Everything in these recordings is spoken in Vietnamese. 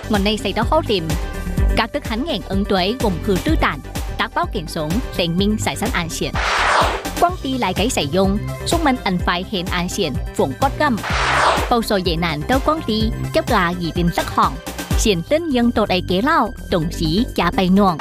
ngọn này xảy ra khó tìm. Các tức hắn ngành ứng tuổi gồm khử tư tản, tác báo kiện sống, tỉnh minh giải sát an xiển. Quang ti lại cái sử dụng, xúc mình ẩn phải hiện an xiển, phụng cốt găm. Bao số dễ nạn tâu quang ti, chấp gà dì tin sắc hỏng. Xiển tên dân tổ đầy kế lao, đồng chí trả bay nuông.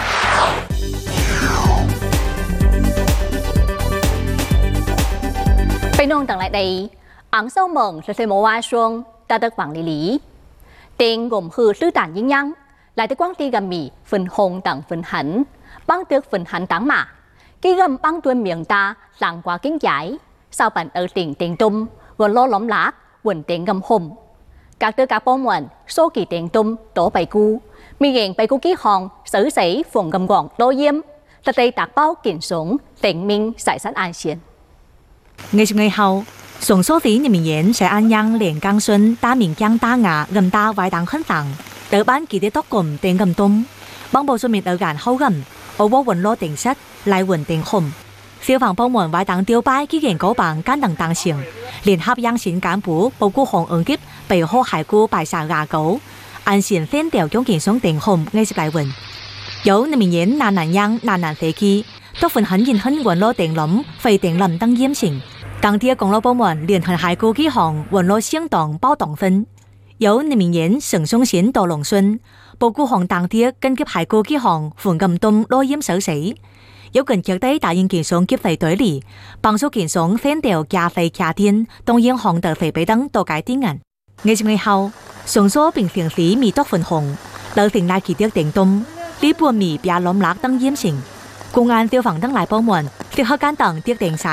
Bay nuông tặng lại đây, áng sâu mộng là thầy mô hoa xuông, ta được vàng lý lý. Tên gồm khử tư tản dính nhăng, lại tới quang ti gầm mì, phần hồng tặng phần hẳn, băng tước phần hẳn táng mà. Cái gầm băng tuôn miệng ta, làng qua kính giải, sau bản ở tỉnh tiền tung, gồm lô lóng lát, quần tiền gầm hùng. Các tư các bố muộn, số kỳ tiền tung, tổ bày cu, mi ghen bày cu ký hòn, xử sĩ, phùng gầm gọn, đô diêm, là tây tạc bao kiện súng, tỉnh minh, giải sát an xiên. Ngày hậu, sổng số phí nhân民言sẽ an yang liền căng xuân, ta miệng căng ta ngạ, gầm ta vài đắng khấn tặng, đỡ bán kỳ tế tóc gồm tiền gầm tung, băng bộ xuân miệng ở gạn hâu gầm, ô vô quần lô tiền sách, lại quần tiền khủng. Phiêu phòng bông muộn vài đắng tiêu bái ký ghen cổ bằng cán đằng tăng xiềng, liên hợp yang xỉn cán bú, bầu cu hồng ứng kiếp, bày hô hải cu bài xà gà gấu, an xiển phên đèo chống kiện sống tiền khủng ngay dịp lại quần. Dẫu nhân民言nạn nạn yang, nạn nạn phế kỳ, tóc phần hấn nhìn hấn quần lô tiền lắm, phây tiền lầm tăng diêm xỉn.当天公路部门聯合海固機行運路相當包黨分，有人民言省松縣道龍順，報告行當天根據海固機行換咁東攞淹手死，有近腳底大型健爽劫肥隊裡，幫助健爽分掉加肥加電，當然行得肥比等多解啲人。ngày後，上所並平時未多分紅，留成來kỳ啲定東，呢半未別攬lạc登淹成，公安消防等來部門，即刻間等啲定晒。